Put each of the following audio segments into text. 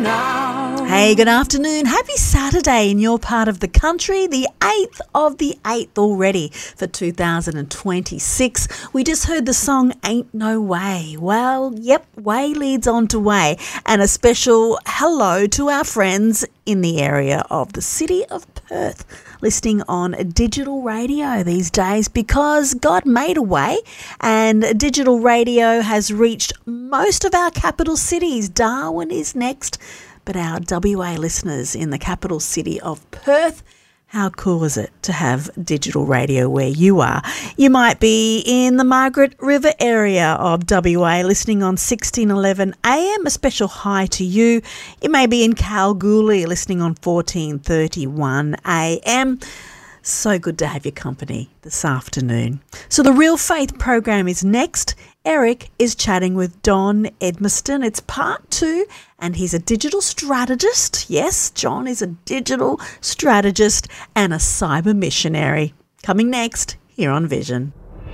now. Hey, good afternoon. Happy Saturday in your part of the country, the 8th of the 8th already for 2026. We just heard the song Ain't No Way. Well, yep, way leads on to way. And a special hello to our friends in the area of the city of Perth, listening on digital radio these days because God made a way and digital radio has reached most of our capital cities. Darwin is next, but our WA listeners in the capital city of Perth, how cool is it to have digital radio where you are? You might be in the Margaret River area of WA listening on 1611 AM. A special hi to you. You may be in Kalgoorlie listening on 1431 AM. So good to have your company this afternoon. So the Real Faith program is next. Eric is chatting with Don Edmiston. It's part 2 and he's a digital strategist. Yes, John is a digital strategist and a cyber missionary. Coming next here on Vision.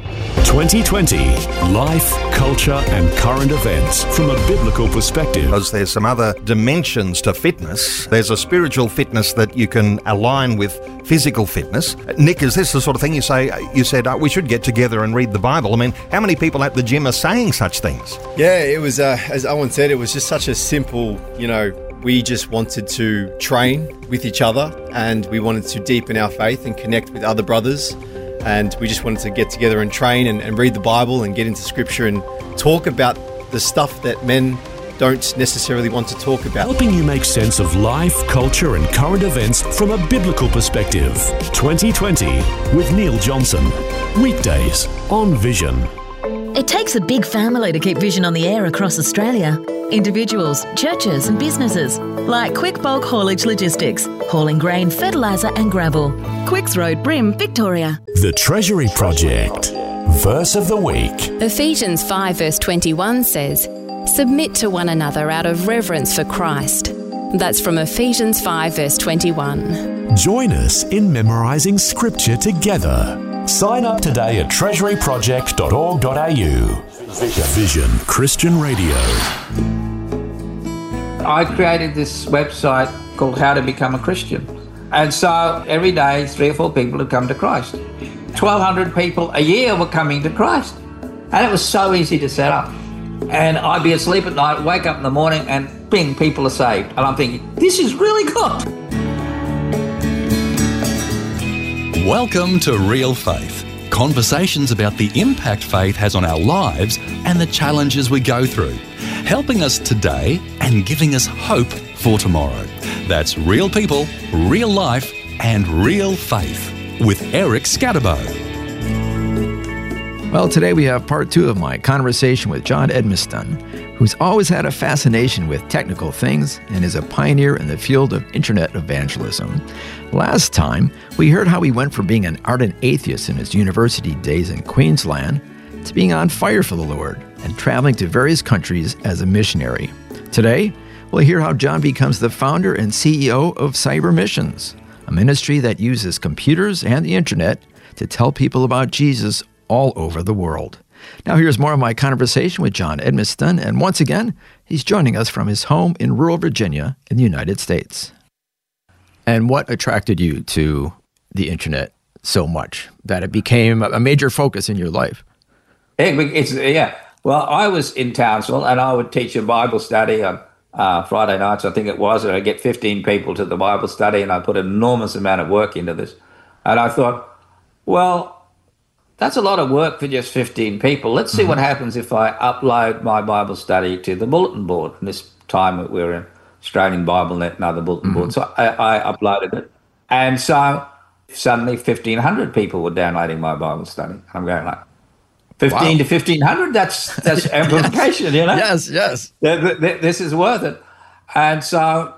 2020, life, culture and current events from a biblical perspective. Because there's some other dimensions to fitness. There's a spiritual fitness that you can align with physical fitness. Nick, is this the sort of thing you said, we should get together and read the Bible? I mean, how many people at the gym are saying such things? Yeah, it was, as Owen said, it was just such a simple, we just wanted to train with each other and we wanted to deepen our faith and connect with other brothers. And we just wanted to get together and train and read the Bible and get into Scripture and talk about the stuff that men don't necessarily want to talk about. Helping you make sense of life, culture and current events from a biblical perspective. 2020 with Neil Johnson. Weekdays on Vision. It takes a big family to keep Vision on the air across Australia. Individuals, churches and businesses like Quick Bulk Haulage Logistics, hauling grain, fertiliser and gravel. Quicks Road, Brim, Victoria. The Treasury Project. Verse of the week. Ephesians 5 verse 21 says, "Submit to one another out of reverence for Christ." That's from Ephesians 5 verse 21. Join us in memorising scripture together. Sign up today at treasuryproject.org.au. Vision Christian Radio. I created this website called How to Become a Christian. And so every day, 3 or 4 people would come to Christ. 1,200 people a year were coming to Christ. And it was so easy to set up. And I'd be asleep at night, wake up in the morning, and bing, people are saved. And I'm thinking, this is really good. Welcome to Real Faith. Conversations about the impact faith has on our lives and the challenges we go through. Helping us today and giving us hope for tomorrow. That's real people, real life and real faith with Eric Scatterbo. Well, today we have part 2 of my conversation with John Edmiston, who's always had a fascination with technical things and is a pioneer in the field of internet evangelism. Last time, we heard how he went from being an ardent atheist in his university days in Queensland to being on fire for the Lord and traveling to various countries as a missionary. Today, we'll hear how John becomes the founder and CEO of Cyber Missions, a ministry that uses computers and the internet to tell people about Jesus all over the world. Now here's more of my conversation with John Edmiston, and once again, he's joining us from his home in rural Virginia in the United States. And what attracted you to the internet so much that it became a major focus in your life? Well, I was in Townsville and I would teach a Bible study on Friday nights, I think it was, and I'd get 15 people to the Bible study and I put an enormous amount of work into this. And I thought, well, that's a lot of work for just 15 people. Let's see what happens if I upload my Bible study to the bulletin board. And this time we were in Australian Bible Net and other bulletin boards. So I uploaded it. And so suddenly 1,500 people were downloading my Bible study. I'm going like, 15 to 1,500? That's amplification, you know? Yes. This is worth it. And so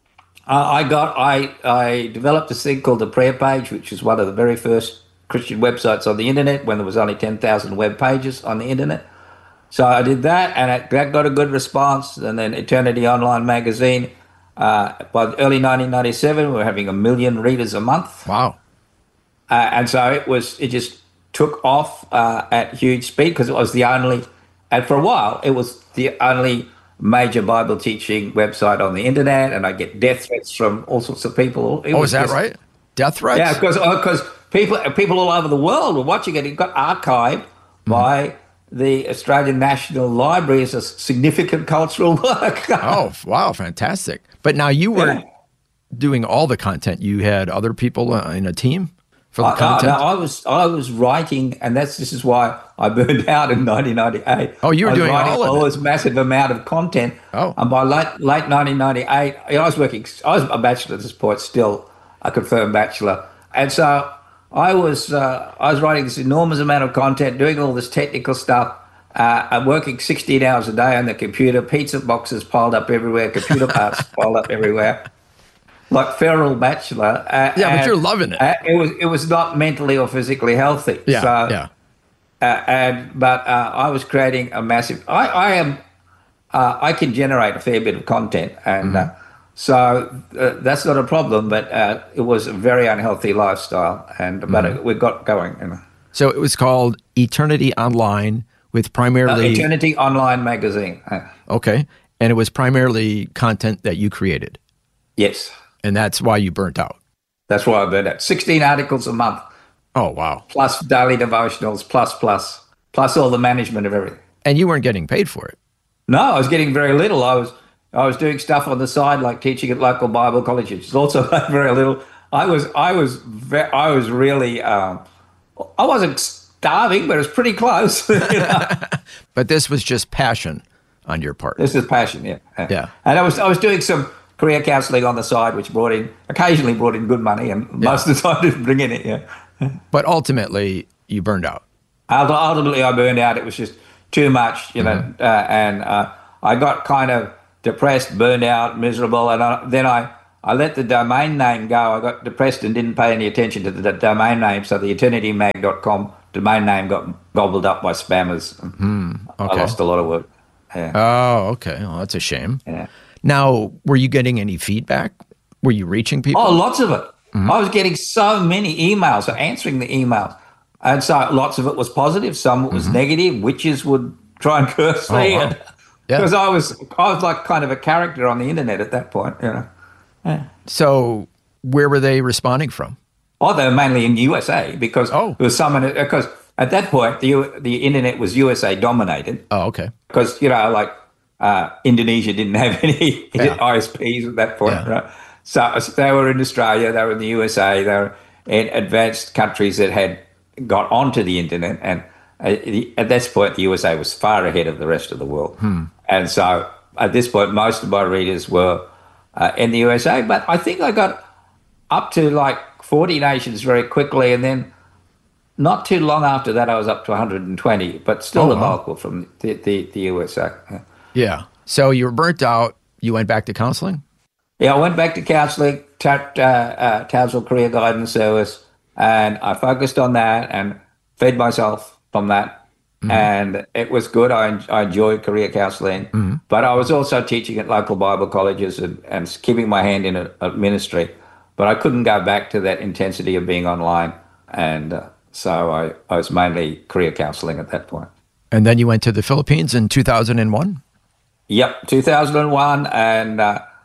I developed this thing called the Prayer Page, which is one of the very first Christian websites on the internet when there was only 10,000 web pages on the internet. So I did that, and that got a good response. And then Eternity Online magazine, by early 1997, we were having 1 million readers a month. Wow! And so it just took off at huge speed because it was the only, and for a while it was the only major Bible teaching website on the internet, and I get death threats from all sorts of people. Is that right? Death threats? Yeah, because people all over the world were watching it. It got archived by the Australian National Library as a significant cultural work. Oh, wow, fantastic. But now you weren't doing all the content. You had other people in a team for the content? No, I was writing, and this is why I burned out in 1998. Oh, you were doing all of this massive amount of content. Oh. And by late 1998, I was a bachelor at this point, still a confirmed bachelor. And so I was writing this enormous amount of content, doing all this technical stuff. I'm working 16 hours a day on the computer, pizza boxes piled up everywhere, computer parts piled up everywhere, like feral bachelor. But you're loving it. It was not mentally or physically healthy. Yeah. But I was creating a massive. I can generate a fair bit of content, and so that's not a problem. But it was a very unhealthy lifestyle, but we got going. You know. So it was called Eternity Online, with primarily Eternity Online magazine. Okay, and it was primarily content that you created. Yes, and that's why you burnt out. That's why I burned out. 16 articles a month. Oh, wow. Plus daily devotionals, plus all the management of everything. And you weren't getting paid for it? No, I was getting very little. I was doing stuff on the side, like teaching at local Bible colleges, which is also very little. I was really, I wasn't starving, but it was pretty close. You know? But this was just passion on your part. This is passion, yeah. Yeah. And I was doing some career counselling on the side, which occasionally brought in good money, and most of the time didn't bring in it, yeah. But ultimately, you burned out. Ultimately, I burned out. It was just too much, you know, and I got kind of depressed, burned out, miserable, and then I let the domain name go. I got depressed and didn't pay any attention to the domain name, so the eternitymag.com domain name got gobbled up by spammers. Okay. I lost a lot of work. Yeah. Oh, okay. Well, that's a shame. Yeah. Now, were you getting any feedback? Were you reaching people? Oh, lots of it. I was getting so many emails, answering the emails. And so lots of it was positive, some was negative. Witches would try and curse me. Wow. Because I was like kind of a character on the internet at that point, you know. Yeah. So where were they responding from? Oh, they were mainly in USA because there was because at that point the internet was USA dominated. Oh, okay. Because, you know, like Indonesia didn't have any ISPs at that point, right? So they were in Australia, they were in the USA, they were in advanced countries that had got onto the internet. And at this point, the USA was far ahead of the rest of the world. And so at this point, most of my readers were in the USA. But I think I got up to like 40 nations very quickly. And then not too long after that, I was up to 120, but still the bulk were from the USA. Yeah. So you were burnt out. You went back to counseling? Yeah, I went back to counselling, Townsville Career Guidance Service, and I focused on that and fed myself from that. And it was good. I enjoyed career counselling, but I was also teaching at local Bible colleges and keeping my hand in a ministry. But I couldn't go back to that intensity of being online. And so I was mainly career counselling at that point. And then you went to the Philippines in 2001? Yep, 2001, and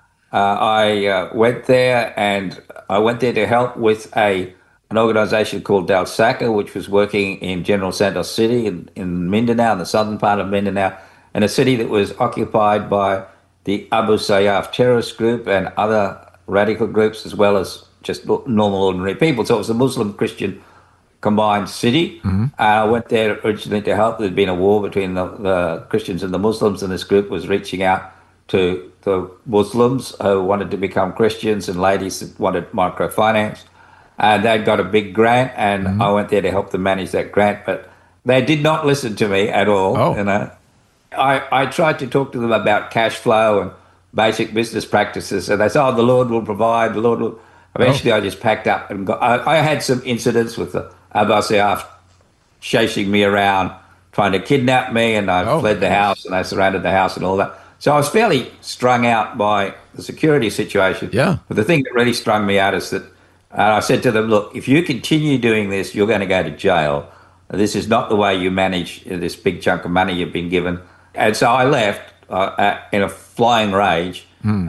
I went there, and I went there to help with an organisation called Dalsaka, which was working in General Santos City in Mindanao, in the southern part of Mindanao, in a city that was occupied by the Abu Sayyaf terrorist group and other radical groups, as well as just normal, ordinary people. So it was a Muslim-Christian combined city. I went there originally to help. There'd been a war between the Christians and the Muslims, and this group was reaching out to the Muslims who wanted to become Christians and ladies that wanted microfinance. And they'd got a big grant, and I went there to help them manage that grant, but they did not listen to me at all. You know, I tried to talk to them about cash flow and basic business practices, and they said, the Lord will provide, the Lord will... Eventually, I just packed up and I had some incidents with the Abu Sayyaf chasing me around, trying to kidnap me, and I fled the house, and they surrounded the house and all that. So I was fairly strung out by the security situation. Yeah. But the thing that really strung me out is that I said to them, look, if you continue doing this, you're going to go to jail. This is not the way you manage this big chunk of money you've been given. And so I left in a flying rage.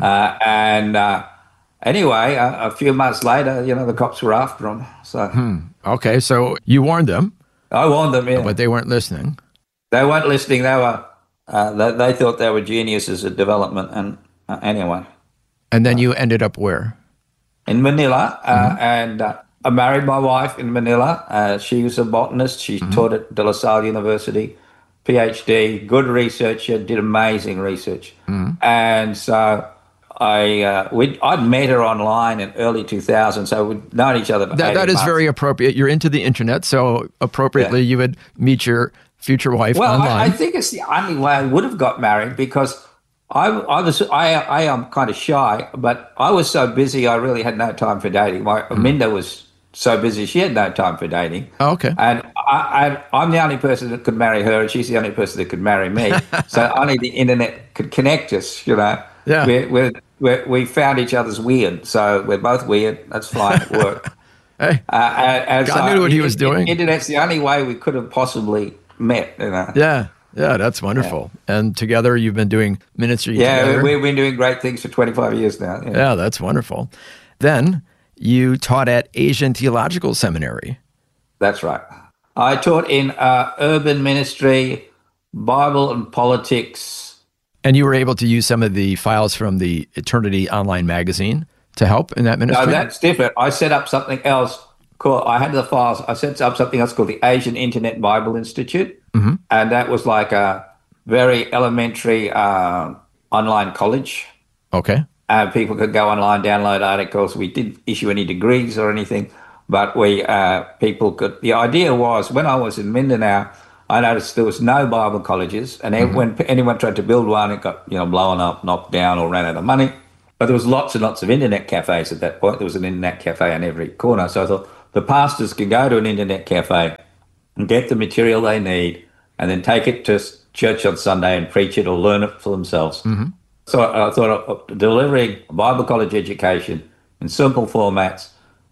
Anyway, a few months later, the cops were after them. So Okay, so you warned them. I warned them, yeah. But they weren't listening. They weren't listening. They were. They thought they were geniuses at development. And anyway. And then you ended up where? In Manila. And I married my wife in Manila. She was a botanist. She taught at De La Salle University, PhD, good researcher, did amazing research. And so I'd met her online in early 2000, so we'd known each other for 18 That is months. very appropriate. You're into the internet, so appropriately you would meet your future wife online. Well, I think it's the only way I would have got married, because I am kind of shy, but I was so busy I really had no time for dating. Minda was so busy she had no time for dating. Oh, okay. And I'm the only person that could marry her, and she's the only person that could marry me. So only the internet could connect us, Yeah. We found each other's weird, so we're both weird. That's fine, it worked. Hey, And God knew what he was doing. Internet's the only way we could have possibly met. Yeah, that's wonderful. Yeah. And together you've been doing ministry together. Yeah, we've been doing great things for 25 years now. Yeah, that's wonderful. Then you taught at Asian Theological Seminary. That's right. I taught in urban ministry, Bible and politics. And you were able to use some of the files from the Eternity Online magazine to help in that ministry? No, that's different. I set up something else called, I had the files, I set up something else called the Asian Internet Bible Institute. And that was like a very elementary online college. Okay. People could go online, download articles. We didn't issue any degrees or anything, but people could. The idea was, when I was in Mindanao, I noticed there was no Bible colleges, and when anyone tried to build one, it got blown up, knocked down, or ran out of money. But there was lots and lots of internet cafes at that point. There was an internet cafe on every corner. So I thought the pastors can go to an internet cafe and get the material they need, and then take it to church on Sunday and preach it or learn it for themselves. So I thought of delivering Bible college education in simple formats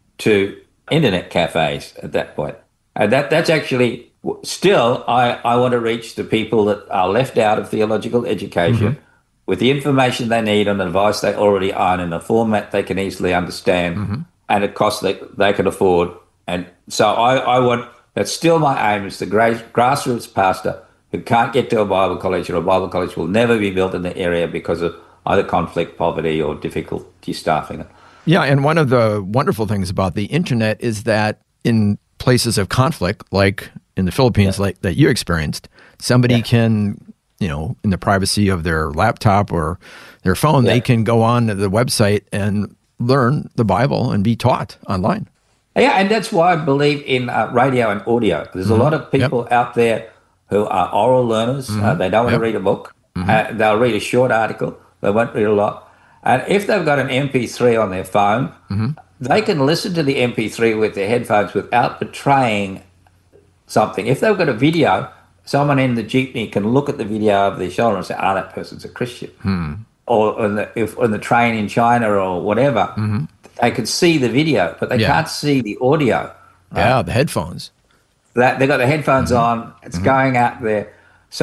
to internet cafes at that point. And that's actually still, I want to reach the people that are left out of theological education with the information they need and advice they already own in a format they can easily understand and a cost they can afford. And so I want, that's still my aim, is the grassroots pastor who can't get to a Bible college, or a Bible college will never be built in the area because of either conflict, poverty, or difficulty staffing it. Yeah, and one of the wonderful things about the internet is that in places of conflict, like in the Philippines, like that you experienced, somebody can, in the privacy of their laptop or their phone, they can go on to the website and learn the Bible and be taught online. Yeah, and that's why I believe in radio and audio. There's a lot of people out there who are oral learners. They don't want to read a book. They'll read a short article. They won't read a lot. And if they've got an MP3 on their phone, they can listen to the MP3 with their headphones without betraying something. If they've got a video, someone in the jeepney can look at the video over their shoulder and say, that person's a Christian. Or on the train in China or whatever, they can see the video, but they can't see the audio. Yeah, the headphones. They've got the headphones on. It's going out there. So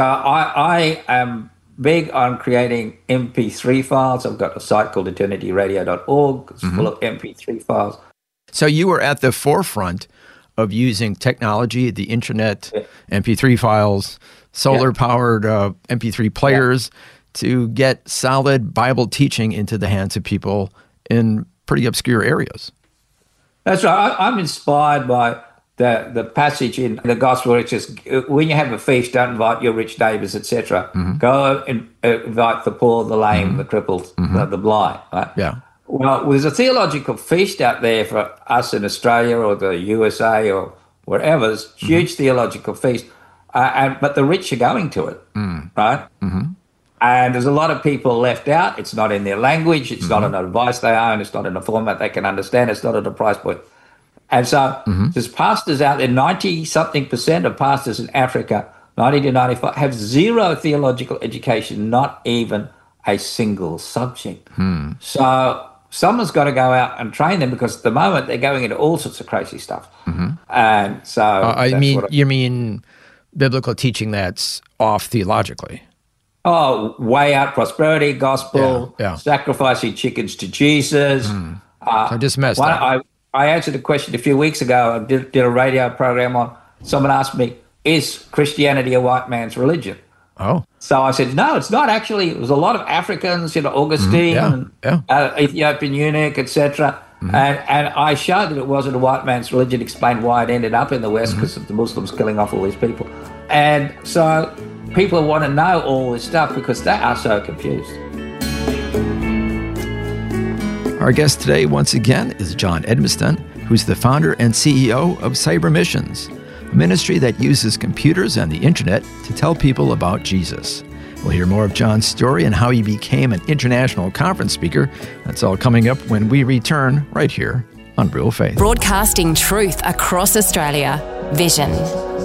I am big on creating MP3 files. I've got a site called eternityradio.org. It's full of MP3 files. So you were at the forefront of using technology, the internet, MP3 files, solar-powered MP3 players to get solid Bible teaching into the hands of people in pretty obscure areas. That's right. I'm inspired by the passage in the gospel where it says, when you have a feast, don't invite your rich neighbors, etc. Go and invite the poor, the lame, the crippled, the blind. Right? Yeah. Well, there's a theological feast out there for us in Australia or the USA or wherever. There's a huge theological feast, but the rich are going to it, right? And there's a lot of people left out. It's not in their language. It's not an advice they own. It's not in a format they can understand. It's not at a price point. And so there's pastors out there, 90-something% of pastors in Africa, 90 to 95, have zero theological education, not even a single subject. So someone's got to go out and train them, because at the moment they're going into all sorts of crazy stuff. And so you mean biblical teaching that's off theologically? Oh, way out prosperity gospel, sacrificing chickens to Jesus. I just messed up. I answered a question a few weeks ago. I did a radio program on, someone asked me, is Christianity a white man's religion? Oh. So I said, no, it's not actually. It was a lot of Africans, Augustine, Ethiopian eunuch, etc. And I showed that it wasn't a white man's religion, explained why it ended up in the West because of the Muslims killing off all these people. And so people want to know all this stuff because they are so confused. Our guest today, once again, is John Edmiston, who's the founder and CEO of Cyber Missions, a ministry that uses computers and the internet to tell people about Jesus. We'll hear more of John's story and how he became an international conference speaker. That's all coming up when we return right here on Real Faith. Broadcasting truth across Australia. Vision.